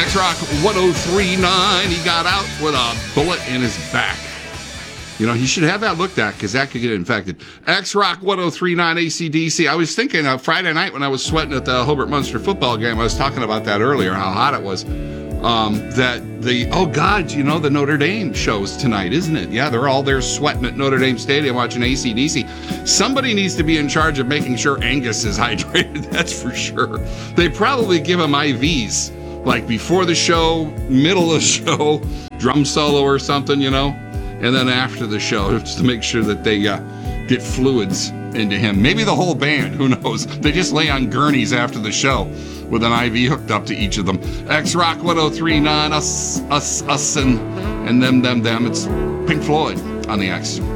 X-Rock 1039, he got out with a bullet in his back. You know, he should have that looked at because that could get infected. X-Rock 1039 AC/DC. I was thinking of Friday night when I was sweating at the Hobart Munster football game. I was talking about that earlier, how hot it was. The Notre Dame shows tonight, isn't it? Yeah, they're all there sweating at Notre Dame Stadium watching AC/DC. Somebody needs to be in charge of making sure Angus is hydrated, that's for sure. They probably give him IVs, like before the show, middle of the show, drum solo or something, you know? And then after the show, just to make sure that they get fluids into him. Maybe the whole band, who knows? They just lay on gurneys after the show with an IV hooked up to each of them. X-Rock 1039, us, and them. It's Pink Floyd on the X.